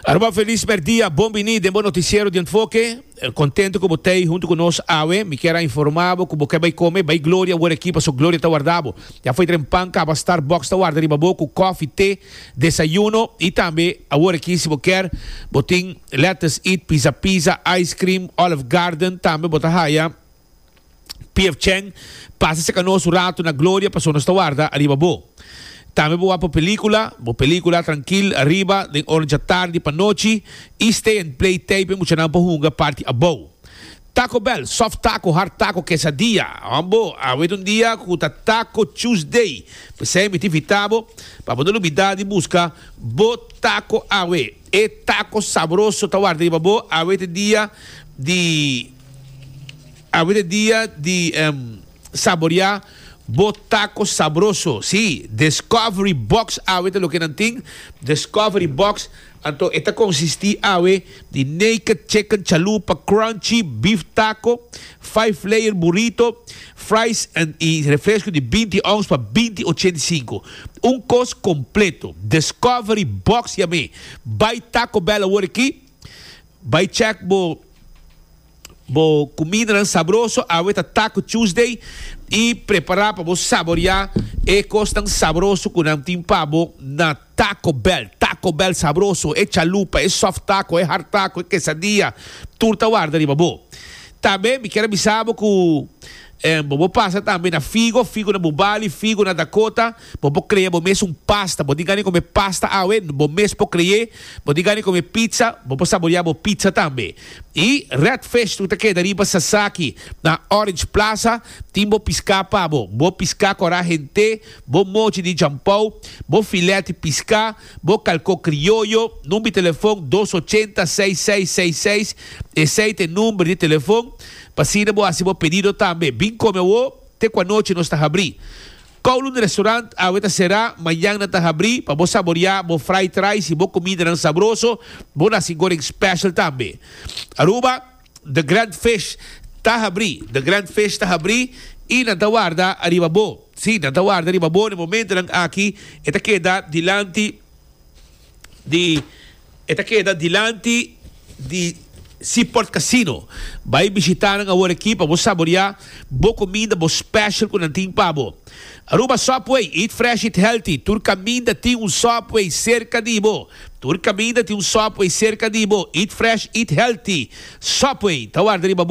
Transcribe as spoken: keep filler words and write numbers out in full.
Arroba feliz dia, bom vinida, bom noticiero de Enfoque. Contento que você junto conosco, Awe, me quer informar que você vai comer, vai Glória, a equipa, sua Glória está guardado. Já foi trempanca, a Starbucks está guardado, riba boco, coffee, té, desayuno e também a equipa, se você quer, botin lettuce, eat, pizza, pizza, ice cream, Olive Garden, também bota haya, P F Cheng, passa-se conosco rato na Glória, passou nos está guardado, riba boco. Também vou para película, vou película tranquilo, arriba, de orange à tarde para noite, e stay and play tape, muito não para hunga, parte a bow. Taco Bell, soft taco, hard taco, quesadilla. Ambo, a ver um dia com Taco Tuesday. Você me tivitavo, para poder olvidar de buscar, bo taco awe. E taco sabroso, tá guarda, babo, a ver dia de, a ver dia de um, saborear. Botaco sabroso, sí, Discovery Box, awe, lo que não tem, Discovery Box, então, esta consiste, awe, de naked chicken chalupa, crunchy, beef taco, five layer burrito, fries and, e refresco de vinte ons para vinte ochenta e cinco. Um costo completo, Discovery Box, yame, vai Taco Bell agora aqui, vai check bo, bo comida sabroso, awe, Taco Tuesday, e preparar para você saborear e costam sabroso com um timpabo na Taco Bell. Taco Bell sabroso, é chalupa, é soft taco, é hard taco, é quesadilla, turta guarda de babo. Também me quero avisar que eh, vou passar também na figo, figo na Bubali, figo na Dakota, vou criar vou mesmo um pasta, vou dizer comer pasta, ah, vou mesmo criar, vou dizer comer pizza, vou saborear vou pizza também. E Red Fish, tu que dari pa Sasaki na Orange Plaza, timbo piscar pa bo, bo piscar cora gente, bo mochi de jampau, bo filete piscar, bo calco criollo, número de telefone dois oito zero, seis seis seis seis, esse é o número de telefone, para se bo assim bo pedido também, bem como eu, te com a noite nós está abrir. Kowloon Restaurant, ahorita será amanhã na Tahabri, para você saborear, bo fried rice e bo comida não sabroso, bo nasi goreng special também. Aruba, The Grand Fish Tahabri, The Grand Fish Tahabri, e na Tawarda, arriba bo. Sim, na Tawarda, arriba bo, no momento lang aqui, esta queda dilante de, esta queda dilante de Seaport Casino. Vai visitar a outra equipa, vou saborear, boa comida, boa special com um tim pabo. Aruba Subway, eat fresh, eat healthy. Turcaminda tem um Subway cerca de bo. Turcaminda tem um Subway cerca de bo. Eat fresh, eat healthy. Subway, tá guarda